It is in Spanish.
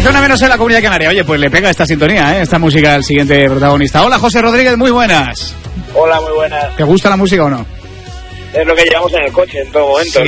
11 una menos en la Comunidad Canaria. Oye, pues le pega esta sintonía, esta música al siguiente protagonista. Hola, José Rodríguez, muy buenas. Hola, muy buenas. ¿Te gusta la música o no? Es lo que llevamos en el coche en todo momento,